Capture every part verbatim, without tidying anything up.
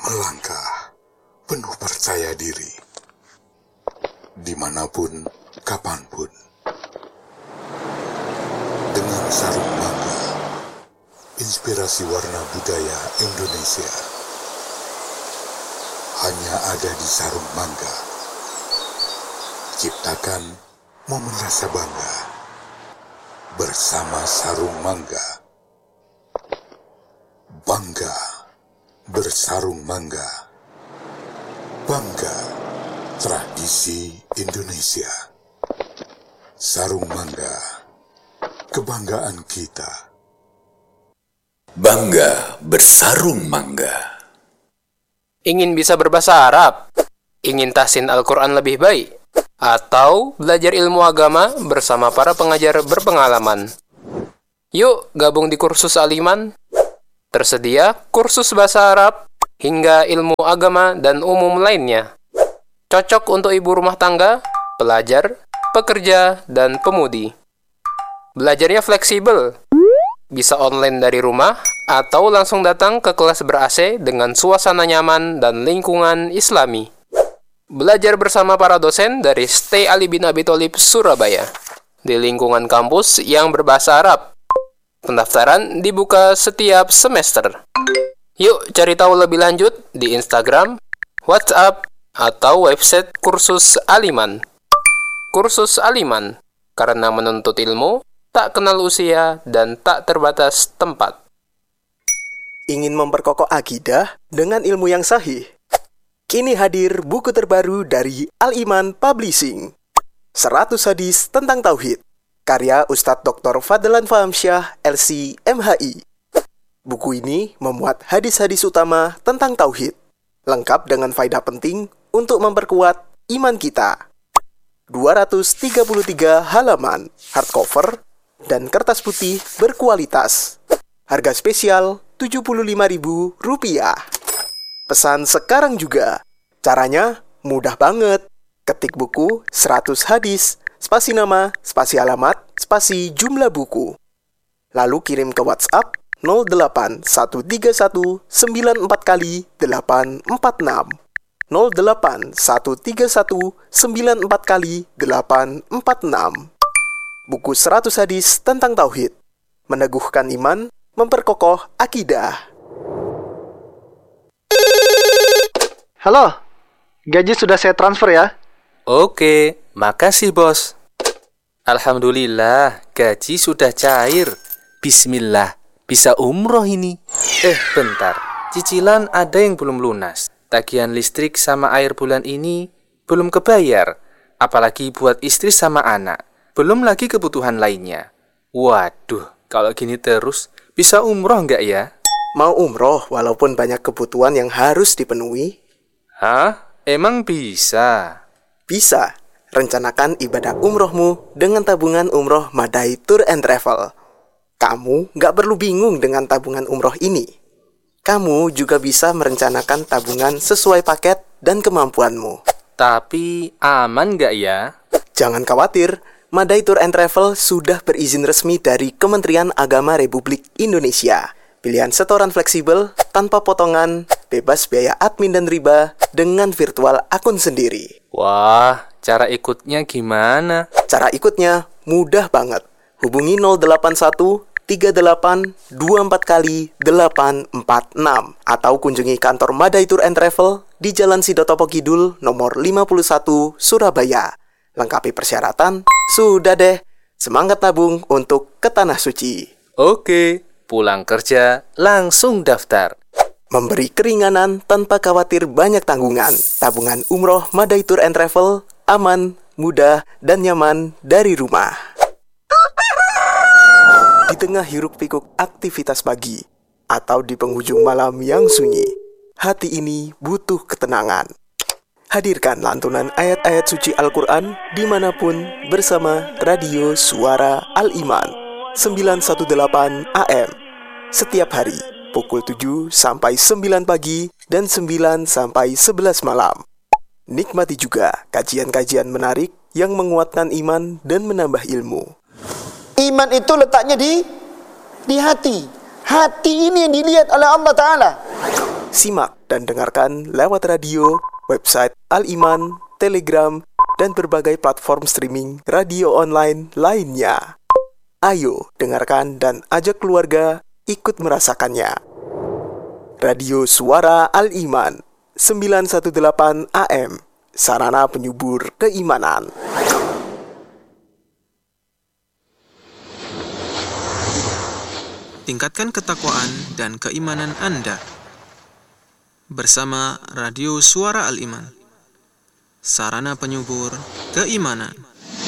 melangkah penuh percaya diri, dimanapun, kapanpun, dengan sarung mangga, inspirasi warna budaya Indonesia hanya ada di sarung mangga. Ciptakan momen rasa bangga bersama sarung mangga. Bangga bersarung mangga. Bangga tradisi Indonesia. Sarung mangga, kebanggaan kita. Bangga bersarung mangga. Ingin bisa berbahasa Arab? Ingin tahsin Al-Quran lebih baik? Atau belajar ilmu agama bersama para pengajar berpengalaman? Yuk gabung di kursus Al-Iman. Tersedia kursus bahasa Arab hingga ilmu agama dan umum lainnya. Cocok untuk ibu rumah tangga, pelajar, pekerja, dan pemudi. Belajarnya fleksibel. Bisa online dari rumah atau langsung datang ke kelas ber-A C dengan suasana nyaman dan lingkungan Islami. Belajar bersama para dosen dari Stay Ali bin Abi Thalib Surabaya di lingkungan kampus yang berbahasa Arab. Pendaftaran dibuka setiap semester. Yuk cari tahu lebih lanjut di Instagram, WhatsApp, atau website kursus Al-Iman. Kursus Al-Iman, karena menuntut ilmu tak kenal usia dan tak terbatas tempat. Ingin memperkokoh akidah dengan ilmu yang sahih? Kini hadir buku terbaru dari Al-Iman Publishing, seratus hadis tentang Tauhid, karya Ustadz Doktor Fadlan Fahamsyah, L C M H I. Buku ini memuat hadis-hadis utama tentang Tauhid, lengkap dengan faedah penting untuk memperkuat iman kita. dua ratus tiga puluh tiga halaman, hardcover, dan kertas putih berkualitas. Harga spesial tujuh puluh lima ribu rupiah. Pesan sekarang juga. Caranya mudah banget. Ketik buku seratus hadis, spasi nama, spasi alamat, spasi jumlah buku. Lalu kirim ke WhatsApp nol delapan satu tiga satu sembilan empat kali delapan empat enam. nol delapan satu tiga satu sembilan empat kali delapan empat enam. Buku seratus hadis tentang Tauhid. Meneguhkan iman, memperkokoh akidah. Halo, gaji sudah saya transfer ya? Oke, makasih bos. Alhamdulillah, gaji sudah cair. Bismillah, bisa umroh ini. Eh, bentar. Cicilan ada yang belum lunas. Tagihan listrik sama air bulan ini belum kebayar. Apalagi buat istri sama anak. Belum lagi kebutuhan lainnya. Waduh, kalau gini terus, bisa umroh nggak ya? Mau umroh walaupun banyak kebutuhan yang harus dipenuhi? Hah? Emang bisa? Bisa. Rencanakan ibadah umrohmu dengan tabungan umroh Madai Tour and Travel. Kamu nggak perlu bingung dengan tabungan umroh ini. Kamu juga bisa merencanakan tabungan sesuai paket dan kemampuanmu. Tapi aman nggak ya? Jangan khawatir, Madai Tour and Travel sudah berizin resmi dari Kementerian Agama Republik Indonesia. Pilihan setoran fleksibel, tanpa potongan, bebas biaya admin dan riba, dengan virtual akun sendiri. Wah, cara ikutnya gimana? Cara ikutnya mudah banget. Hubungi nol delapan satu tiga delapan dua empat kali delapan empat enam atau kunjungi kantor Madai Tour and Travel di Jalan Sidotopo Kidul nomor lima puluh satu Surabaya. Lengkapi persyaratan, sudah deh. Semangat nabung untuk ke Tanah Suci. Oke, pulang kerja langsung daftar. Memberi keringanan tanpa khawatir banyak tanggungan. Tabungan umroh Madai Tour and Travel, aman, mudah, dan nyaman dari rumah. Di tengah hiruk-pikuk aktivitas pagi, atau di penghujung malam yang sunyi, hati ini butuh ketenangan. Hadirkan lantunan ayat-ayat suci Al-Quran dimanapun bersama Radio Suara Al-Iman sembilan satu delapan A M. Setiap hari, pukul tujuh sampai sembilan pagi dan sembilan sampai sebelas malam. Nikmati juga kajian-kajian menarik yang menguatkan iman dan menambah ilmu. Iman itu letaknya di di hati. Hati ini yang dilihat oleh Allah Ta'ala. Simak dan dengarkan lewat radio, website Al-Iman, Telegram, dan berbagai platform streaming radio online lainnya. Ayo dengarkan dan ajak keluarga ikut merasakannya. Radio Suara Al-Iman sembilan satu delapan A M, sarana penyubur keimanan. Tingkatkan ketakwaan dan keimanan Anda bersama Radio Suara Al-Iman, sarana penyubur keimanan.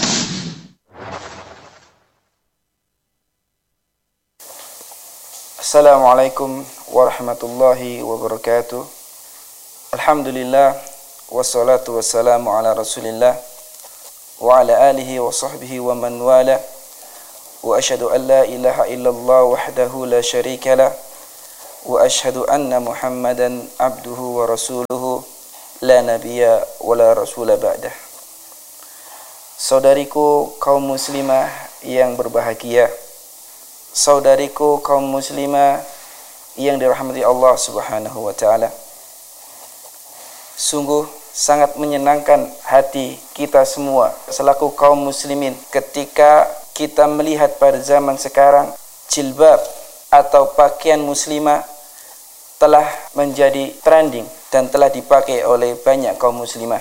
Assalamualaikum warahmatullahi wabarakatuh. Alhamdulillah, wassalatu wassalamu ala rasulillah wa ala alihi wa sahbihi wa man wala. Wa ashhadu an la ilaha illallah wahdahu la syarika lah, wa ashhadu anna Muhammadan abduhu wa rasuluhu la nabiyya wa la rasula ba'dah. Saudariku kaum muslimah yang berbahagia, saudariku kaum muslimah yang dirahmati Allah Subhanahu wa taala. Sungguh sangat menyenangkan hati kita semua selaku kaum muslimin ketika kita melihat pada zaman sekarang jilbab atau pakaian muslimah telah menjadi trending dan telah dipakai oleh banyak kaum muslimah.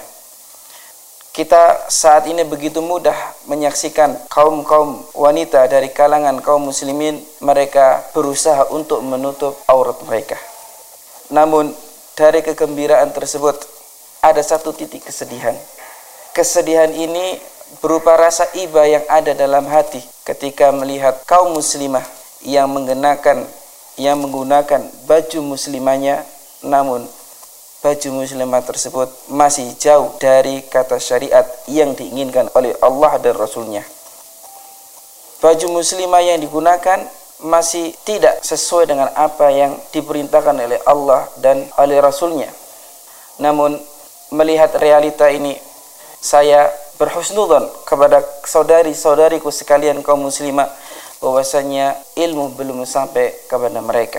Kita saat ini begitu mudah menyaksikan kaum-kaum wanita dari kalangan kaum muslimin, mereka berusaha untuk menutup aurat mereka. Namun dari kegembiraan tersebut ada satu titik kesedihan. Kesedihan ini berupa rasa iba yang ada dalam hati ketika melihat kaum muslimah yang mengenakan yang menggunakan baju muslimahnya, namun baju muslimah tersebut masih jauh dari kata syariat yang diinginkan oleh Allah dan Rasulnya. Baju muslimah yang digunakan masih tidak sesuai dengan apa yang diperintahkan oleh Allah dan oleh Rasulnya. Namun melihat realita ini, saya berhusnudzon kepada saudari-saudariku sekalian kaum muslimah bahwasanya ilmu belum sampai kepada mereka.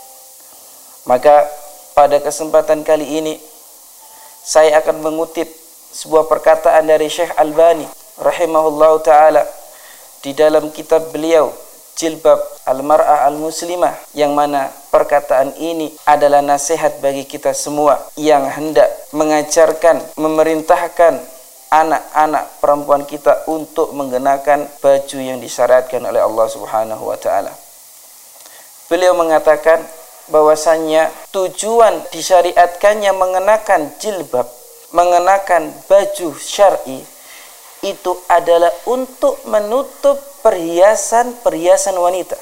Maka pada kesempatan kali ini saya akan mengutip sebuah perkataan dari Syekh Albani rahimahullahu taala di dalam kitab beliau Jilbab Al-Mar'ah Al-Muslimah, yang mana perkataan ini adalah nasihat bagi kita semua yang hendak mengajarkan, memerintahkan anak-anak perempuan kita untuk mengenakan baju yang disyariatkan oleh Allah Subhanahu wa taala. Beliau mengatakan bahwasannya tujuan disyariatkannya mengenakan jilbab, mengenakan baju syar'i itu adalah untuk menutup perhiasan-perhiasan wanita.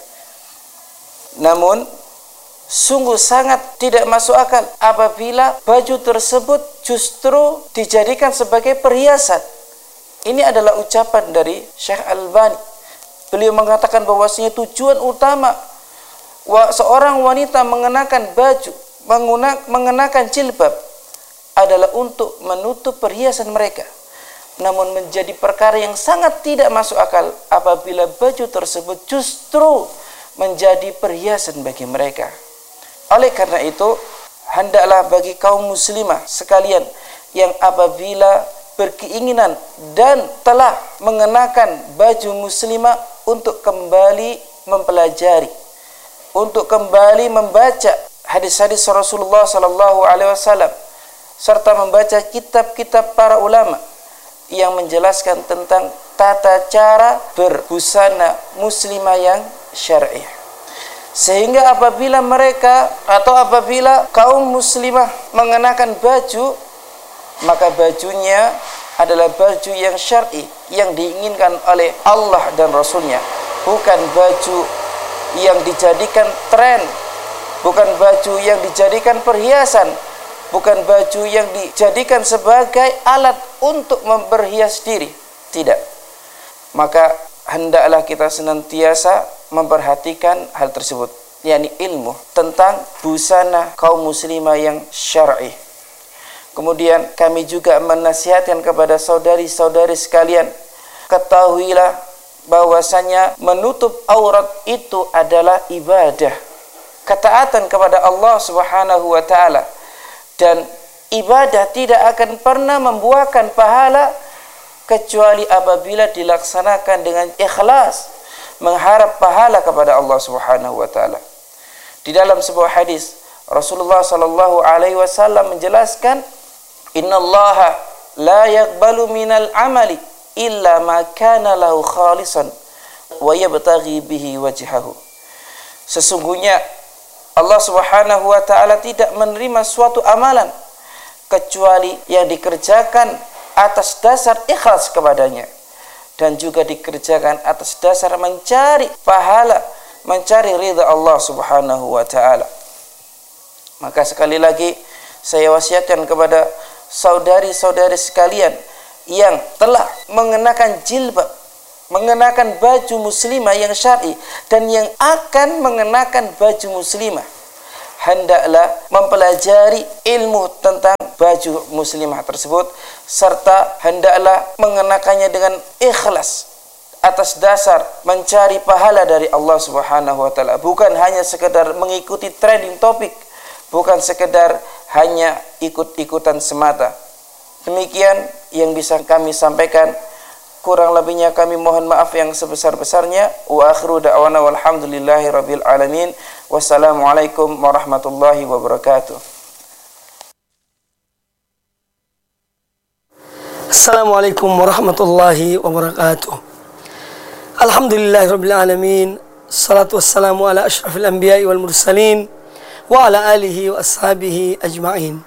Namun sungguh sangat tidak masuk akal apabila baju tersebut justru dijadikan sebagai perhiasan. Ini adalah ucapan dari Syekh Albani. Beliau mengatakan bahwasanya tujuan utama seorang wanita mengenakan baju, mengenakan jilbab adalah untuk menutup perhiasan mereka. Namun menjadi perkara yang sangat tidak masuk akal apabila baju tersebut justru menjadi perhiasan bagi mereka. Oleh karena itu, hendaklah bagi kaum muslimah sekalian yang apabila berkeinginan dan telah mengenakan baju muslimah untuk kembali mempelajari, untuk kembali membaca hadis-hadis Rasulullah sallallahu alaihi wasallam serta membaca kitab-kitab para ulama yang menjelaskan tentang tata cara berbusana muslimah yang syar'i. Sehingga apabila mereka atau apabila kaum muslimah mengenakan baju, maka bajunya adalah baju yang syar'i, yang diinginkan oleh Allah dan Rasulnya, bukan baju yang dijadikan tren, bukan baju yang dijadikan perhiasan, bukan baju yang dijadikan sebagai alat untuk memperhias diri. Tidak. Maka hendaklah kita senantiasa memperhatikan hal tersebut, yakni ilmu tentang busana kaum muslimah yang syar'i. Kemudian kami juga menasihatkan kepada saudari-saudari sekalian, ketahuilah bahwasanya menutup aurat itu adalah ibadah. ketaatan kepada Allah Subhanahu wa taala. Dan ibadah tidak akan pernah membuahkan pahala kecuali apabila dilaksanakan dengan ikhlas, mengharap pahala kepada Allah Subhanahu wa taala. Di dalam sebuah hadis Rasulullah sallallahu alaihi wasallam menjelaskan, "Innallaha la yaqbalu minal amali illa ma kana lahu khalisan wa yabtaghi bihi wajhahu." Sesungguhnya Allah Subhanahu wa taala tidak menerima suatu amalan kecuali yang dikerjakan atas dasar ikhlas kepadanya, dan juga dikerjakan atas dasar mencari pahala, mencari ridha Allah Subhanahu wa taala. Maka sekali lagi saya wasiatkan kepada saudari-saudari sekalian yang telah mengenakan jilbab, mengenakan baju muslimah yang syar'i, dan yang akan mengenakan baju muslimah, hendaklah mempelajari ilmu tentang baju muslimah tersebut, serta hendaklah mengenakannya dengan ikhlas atas dasar mencari pahala dari Allah Subhanahu wa taala, bukan hanya sekedar mengikuti trending topik, bukan sekedar hanya ikut-ikutan semata. Demikian yang bisa kami sampaikan. Kurang lebihnya kami mohon maaf yang sebesar-besarnya. Wa akhiru da'wana walhamdulillahi rabbil alamin. Wassalamualaikum warahmatullahi wabarakatuh. Assalamualaikum warahmatullahi wabarakatuh. Alhamdulillahi rabbil alamin. Salatu wassalamu ala ashrafil anbiya'i wal mursalin wa ala alihi wa ashabihi ajma'in.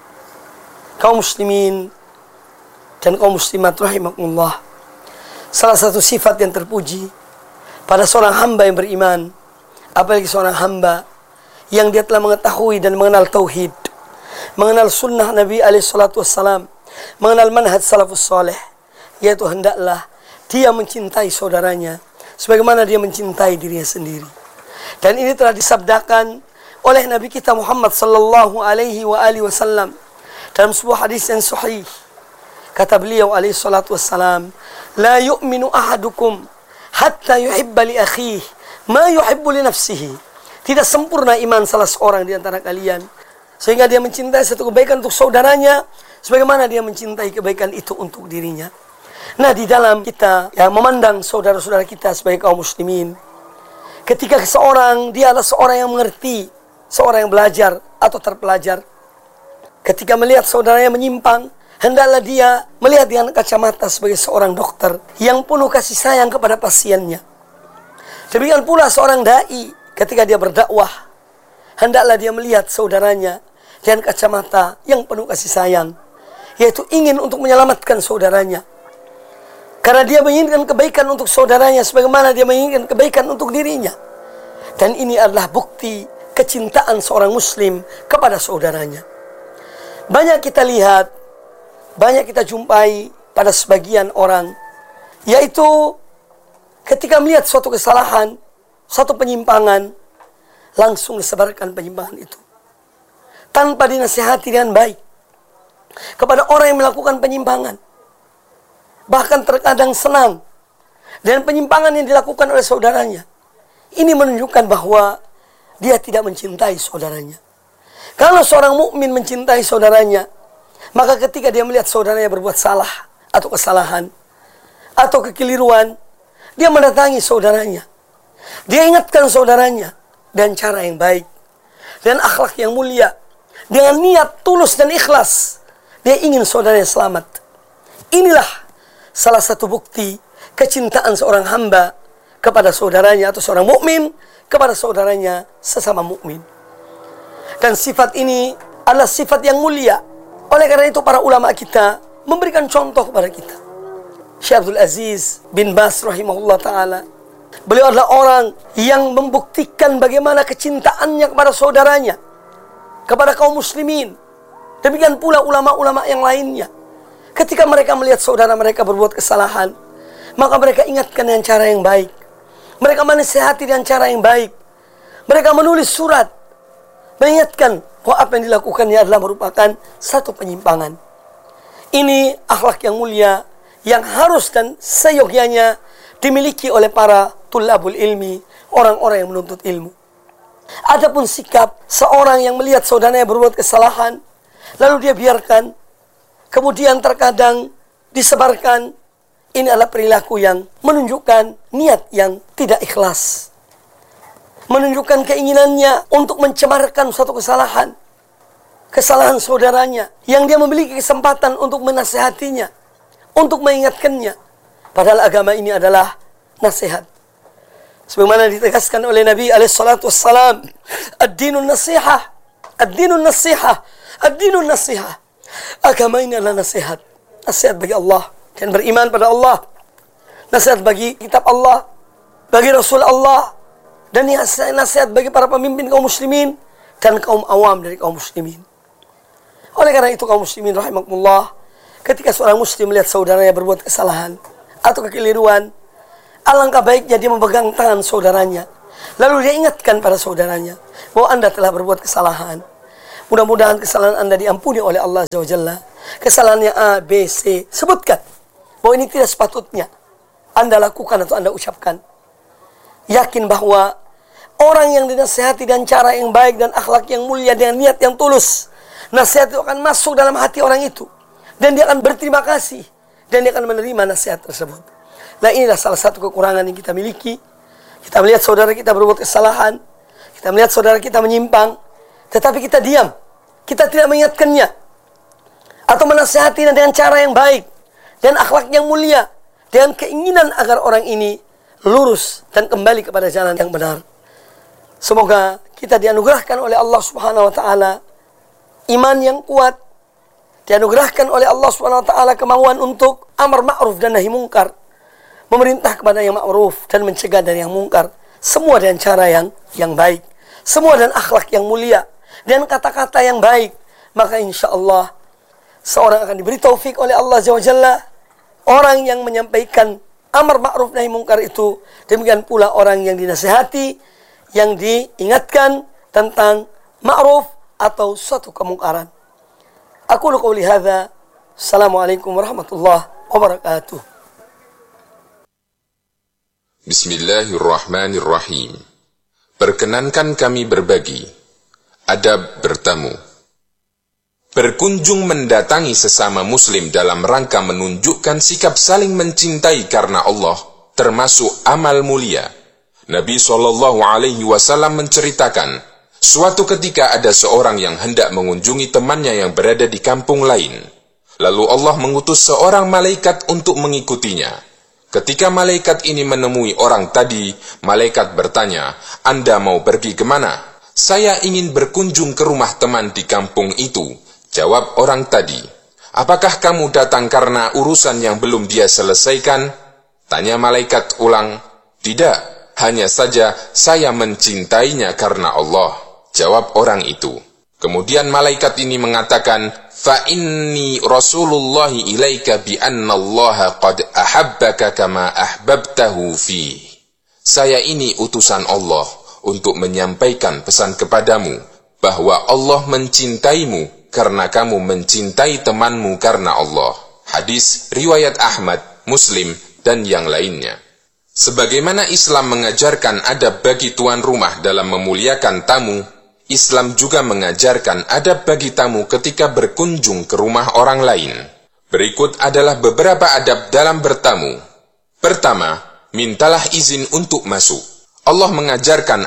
Kaum muslimin dan kaum muslimat rahimakumullah, salah satu sifat yang terpuji pada seorang hamba yang beriman, apalagi seorang hamba yang dia telah mengetahui dan mengenal tauhid, mengenal sunnah Nabi alaihi salatu wassalam, mengenal manhaj salafus saleh, yaitu hendaklah dia mencintai saudaranya sebagaimana dia mencintai dirinya sendiri. Dan ini telah disabdakan oleh Nabi kita Muhammad sallallahu alaihi wa alihi wasallam dalam sebuah hadis yang sahih. Kata beliau alaihi salatu wassalam, "La yu'minu ahadukum hatta yuhibba li akhihi ma yuhibbu li nafsihi." Tidak sempurna iman salah seorang di antara kalian sehingga dia mencintai satu kebaikan untuk saudaranya sebagaimana dia mencintai kebaikan itu untuk dirinya. Nah, di dalam kita yang memandang saudara-saudara kita sebagai kaum muslimin, ketika seseorang dia adalah seorang yang mengerti, seorang yang belajar atau terpelajar, ketika melihat saudaranya menyimpang, hendaklah dia melihat dengan kacamata sebagai seorang dokter yang penuh kasih sayang kepada pasiennya. Demikian pula seorang dai ketika dia berdakwah, hendaklah dia melihat saudaranya dengan kacamata yang penuh kasih sayang, yaitu ingin untuk menyelamatkan saudaranya. Karena dia menginginkan kebaikan untuk saudaranya sebagaimana dia menginginkan kebaikan untuk dirinya. Dan ini adalah bukti kecintaan seorang muslim kepada saudaranya. Banyak kita lihat, banyak kita jumpai pada sebagian orang, yaitu ketika melihat suatu kesalahan, suatu penyimpangan, langsung disebarkan penyimpangan itu tanpa dinasihati dengan baik kepada orang yang melakukan penyimpangan. Bahkan terkadang senang dengan penyimpangan yang dilakukan oleh saudaranya. Ini menunjukkan bahwa dia tidak mencintai saudaranya. Kalau seorang mukmin mencintai saudaranya, maka ketika dia melihat saudaranya berbuat salah atau kesalahan atau kekeliruan, dia mendatangi saudaranya. Dia ingatkan saudaranya dengan cara yang baik, dengan akhlak yang mulia, dengan niat tulus dan ikhlas. Dia ingin saudaranya selamat. Inilah salah satu bukti kecintaan seorang hamba kepada saudaranya atau seorang mukmin kepada saudaranya sesama mukmin. Dan sifat ini adalah sifat yang mulia. Oleh karena itu para ulama kita memberikan contoh kepada kita. Syekh Abdul Aziz bin Baz rahimahullah ta'ala, beliau adalah orang yang membuktikan bagaimana kecintaannya kepada saudaranya, kepada kaum muslimin. Demikian pula ulama-ulama yang lainnya. Ketika mereka melihat saudara mereka berbuat kesalahan, maka mereka ingatkan dengan cara yang baik. Mereka menasihati dengan cara yang baik. Mereka menulis surat mengingatkan bahwa apa yang dilakukannya adalah merupakan satu penyimpangan. Ini akhlak yang mulia yang harus dan seyogyanya dimiliki oleh para tulabul ilmi, orang-orang yang menuntut ilmu. Adapun sikap seorang yang melihat saudaranya berbuat kesalahan, lalu dia biarkan, kemudian terkadang disebarkan, ini adalah perilaku yang menunjukkan niat yang tidak ikhlas. Menunjukkan keinginannya untuk mencemarkan suatu kesalahan. Kesalahan saudaranya, yang dia memiliki kesempatan untuk menasihatinya, untuk mengingatkannya. Padahal agama ini adalah nasihat. Sebagaimana ditegaskan oleh Nabi alaihi salatu wassalam, ad-dinun nasihah, ad-dinun nasihah, ad-dinun nasihah. Agama ini adalah nasihat. Nasihat bagi Allah dan beriman pada Allah. Nasihat bagi kitab Allah, bagi Rasul Allah, dan nasihat bagi para pemimpin kaum muslimin dan kaum awam dari kaum muslimin. Oleh karena itu kaum muslimin rahimakumullah, ketika seorang muslim melihat saudaranya berbuat kesalahan atau kekeliruan, alangkah baiknya dia memegang tangan saudaranya, lalu dia ingatkan pada saudaranya bahwa Anda telah berbuat kesalahan. Mudah-mudahan kesalahan Anda diampuni oleh Allah Azza wa Jalla. Kesalahannya A, B, C, sebutkan bahwa ini tidak sepatutnya Anda lakukan atau Anda ucapkan. Yakin bahwa orang yang dinasihati dengan cara yang baik dan akhlak yang mulia dengan niat yang tulus, nasihat itu akan masuk dalam hati orang itu, dan dia akan berterima kasih, dan dia akan menerima nasihat tersebut. Nah, inilah salah satu kekurangan yang kita miliki. Kita melihat saudara kita berbuat kesalahan, kita melihat saudara kita menyimpang, tetapi kita diam, kita tidak mengingatkannya atau menasihatinya dengan cara yang baik dan akhlak yang mulia, dengan keinginan agar orang ini lurus dan kembali kepada jalan yang benar. Semoga kita dianugerahkan oleh Allah Subhanahu wa taala iman yang kuat, dianugerahkan oleh Allah Subhanahu wa taala kemauan untuk amar ma'ruf dan nahi mungkar, memerintah kepada yang ma'ruf dan mencegah dari yang mungkar, semua dengan cara yang yang baik, semua dengan akhlak yang mulia dan kata-kata yang baik. Maka insya Allah seorang akan diberi taufik oleh Allah Azza wa Jalla. Orang yang menyampaikan amar ma'ruf nahi mungkar itu, demikian pula orang yang dinasihati, yang diingatkan tentang ma'ruf atau suatu kemungkaran. Aku qouli hadza. Assalamualaikum warahmatullahi wabarakatuh. Bismillahirrahmanirrahim. Perkenankan kami berbagi adab bertamu. Berkunjung mendatangi sesama muslim dalam rangka menunjukkan sikap saling mencintai karena Allah termasuk amal mulia. Nabi shallallahu alaihi wasallam menceritakan, suatu ketika ada seorang yang hendak mengunjungi temannya yang berada di kampung lain. Lalu Allah mengutus seorang malaikat untuk mengikutinya. Ketika malaikat ini menemui orang tadi, malaikat bertanya, "Anda mau pergi kemana?" "Saya ingin berkunjung ke rumah teman di kampung itu," jawab orang tadi. "Apakah kamu datang karena urusan yang belum dia selesaikan?" Tanya malaikat ulang. "Tidak, hanya saja saya mencintainya karena Allah," jawab orang itu. Kemudian malaikat ini mengatakan, "Fa inni rasulullahi ilaika bi anna Allah qad ahabbaka kama ahbabtahu fi." Saya ini utusan Allah untuk menyampaikan pesan kepadamu bahwa Allah mencintaimu karena kamu mencintai temanmu karena Allah. Hadis riwayat Ahmad, Muslim, dan yang lainnya. Sebagaimana Islam mengajarkan adab bagi tuan rumah dalam memuliakan tamu, Islam juga mengajarkan adab bagi tamu ketika berkunjung ke rumah orang lain. Berikut adalah beberapa adab dalam bertamu. Pertama, mintalah izin untuk masuk. Allah mengajarkan